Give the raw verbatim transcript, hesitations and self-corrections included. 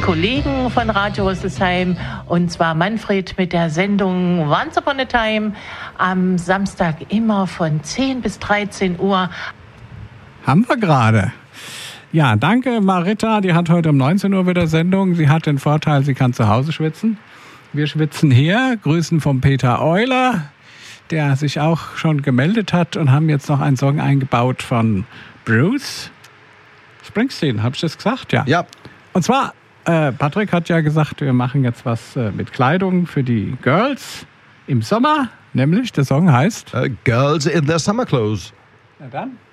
Kollegen von Radio Rüsselsheim, und zwar Manfred mit der Sendung Once Upon a Time am Samstag immer von zehn bis dreizehn Uhr. Haben wir gerade. Ja, danke Marita, die hat heute um neunzehn Uhr wieder Sendung. Sie hat den Vorteil, sie kann zu Hause schwitzen. Wir schwitzen hier, grüßen vom Peter Euler, der sich auch schon gemeldet hat, und haben jetzt noch einen Song eingebaut von Bruce Springsteen. Habe ich das gesagt? Ja. Ja. Und zwar, äh, Patrick hat ja gesagt, wir machen jetzt was äh, mit Kleidung für die Girls im Sommer. Nämlich, der Song heißt Uh, Girls in their Summer Clothes. Na dann.